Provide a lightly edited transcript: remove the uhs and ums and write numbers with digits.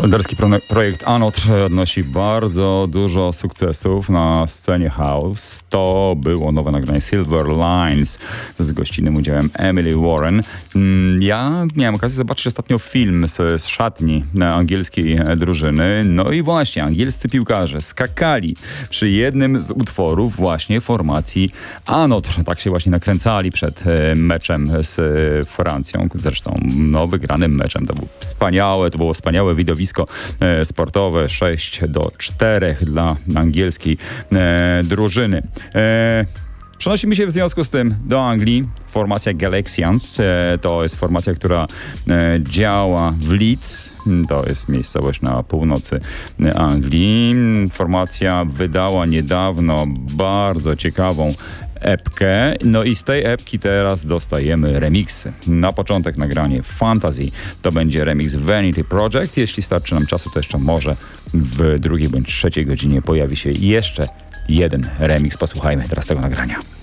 Holenderski projekt Anotr odnosi bardzo dużo sukcesów na scenie house. To było nowe nagranie Silver Lines z gościnnym udziałem Emily Warren. Ja miałem okazję zobaczyć ostatnio film z szatni angielskiej drużyny. No i właśnie, angielscy piłkarze skakali przy jednym z utworów właśnie formacji Anotr. Tak się właśnie nakręcali przed meczem z Francją. Zresztą wygranym meczem. To było wspaniałe widowisko sportowe 6-4 dla angielskiej drużyny. Przenosimy się w związku z tym do Anglii. Formacja Galaxians to jest formacja, która działa w Leeds. To jest miejscowość na północy Anglii. Formacja wydała niedawno bardzo ciekawą epkę. No i z tej epki teraz dostajemy remiksy. Na początek nagranie Fantasy. To będzie remix Vanity Project. Jeśli starczy nam czasu, to jeszcze może w drugiej bądź trzeciej godzinie pojawi się jeszcze jeden remix. Posłuchajmy teraz tego nagrania.